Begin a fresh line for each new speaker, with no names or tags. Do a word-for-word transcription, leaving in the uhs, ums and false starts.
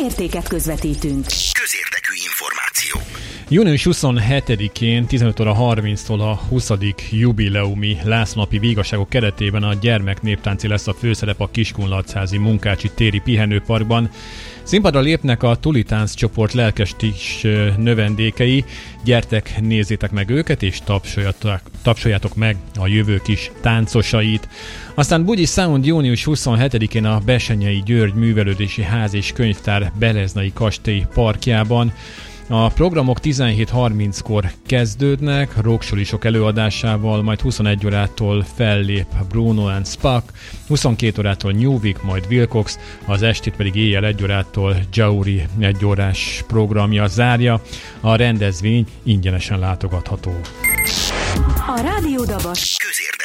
értéket közvetítünk.
Közérdekű információ.
június huszonhetedikén tizenöt óra harminctól a huszadik jubileumi Lászlónapi Vígasságok keretében a gyermeknéptánci lesz a főszerep a Kiskunlachházi Munkácsi téri pihenőparkban. Színpadra lépnek a Tulitánc csoport lelkes kis növendékei. Gyertek, nézzétek meg őket, és tapsoljatok, tapsoljátok meg a jövő kis táncosait. Aztán Bugyi Sound június huszonhetedikén a Bessenyei György Művelődési Ház és Könyvtár Beleznai Kastély parkjában. A programok tizenhét harminckor kezdődnek, rocksolisok előadásával, majd huszonegy órától fellép Bruno and Spak, huszonkét órától Newvik, majd Wilcox, az estét pedig éjjel egy órától Jauri egy órás programja zárja. A rendezvény ingyenesen látogatható.
A Rádió Dabas
Közérdekű